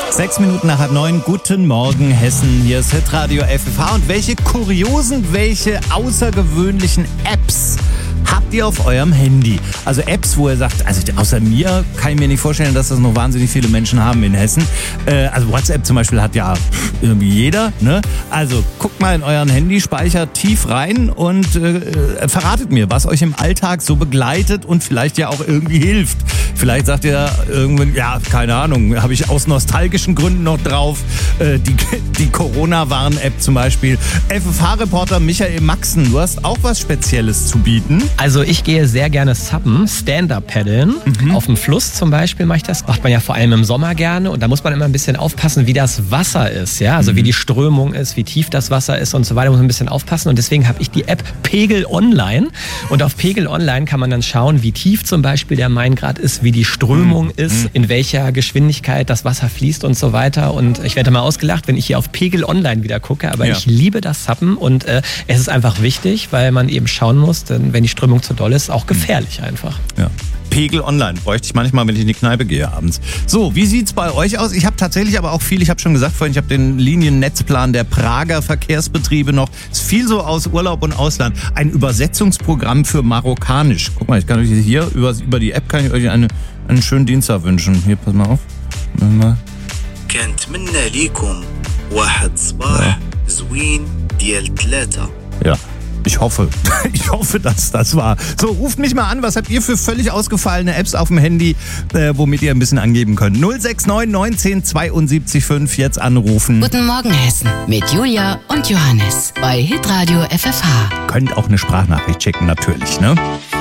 6 Minuten nach 8:30. Guten Morgen, Hessen. Hier ist Hitradio FFH. Und welche kuriosen, welche außergewöhnlichen Apps habt ihr auf eurem Handy? Also Apps, wo ihr sagt, also außer mir kann ich mir nicht vorstellen, dass das noch wahnsinnig viele Menschen haben in Hessen. Also WhatsApp zum Beispiel hat ja irgendwie jeder, ne? Also guckt mal in euren Handyspeicher tief rein und verratet mir, was euch im Alltag so begleitet und vielleicht ja auch irgendwie hilft. Vielleicht sagt ihr irgendwann, ja, keine Ahnung, habe ich aus nostalgischen Gründen noch drauf. Die Corona-Warn-App zum Beispiel. FFH-Reporter Michael Maxen, du hast auch was Spezielles zu bieten. Also ich gehe sehr gerne suppen, Stand-Up-Paddeln. Auf dem Fluss zum Beispiel mache ich das. Macht man ja vor allem im Sommer gerne. Und da muss man immer ein bisschen aufpassen, wie das Wasser ist. Ja? Also wie die Strömung ist, wie tief das Wasser ist und so weiter. Muss man ein bisschen aufpassen. Und deswegen habe ich die App Pegel Online. Und auf Pegel Online kann man dann schauen, wie tief zum Beispiel der Maingrad ist, wie die Strömung ist, in welcher Geschwindigkeit das Wasser fließt und so weiter. Und ich werde mal ausgelacht, wenn ich hier auf Pegel Online wieder gucke. Aber ich liebe das Suppen. Und es ist einfach wichtig, weil man eben schauen muss, denn wenn die Strömung zu doll ist, auch gefährlich einfach. Ja. Pegel Online bräuchte ich manchmal, wenn ich in die Kneipe gehe abends. So, wie sieht's bei euch aus? Ich habe tatsächlich aber auch viel, ich habe schon gesagt vorhin, ich habe den Liniennetzplan der Prager Verkehrsbetriebe noch. Ist viel so aus Urlaub und Ausland. Ein Übersetzungsprogramm für Marokkanisch. Guck mal, ich kann euch hier über die App kann ich euch einen schönen Dienstag wünschen. Hier, pass mal auf. Ja. Ich hoffe, dass das war. So, ruft mich mal an. Was habt ihr für völlig ausgefallene Apps auf dem Handy, womit ihr ein bisschen angeben könnt? 069 19 72 5 jetzt anrufen. Guten Morgen, Hessen. Mit Julia und Johannes bei Hitradio FFH. Könnt auch eine Sprachnachricht schicken, natürlich, ne?